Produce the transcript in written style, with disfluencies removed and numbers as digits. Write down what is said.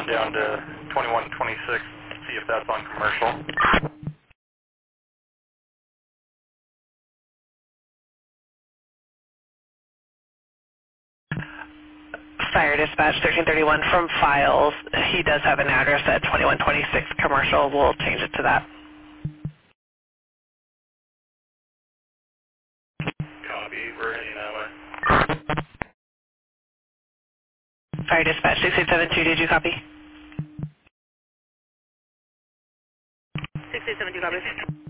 down to 2126, see if that's on commercial. Fire dispatch 1331 from files. He does have an address at 2126 commercial. We'll change it to that. Copy, we're heading that way. Fire dispatch 6872, did you copy? 6872, copy.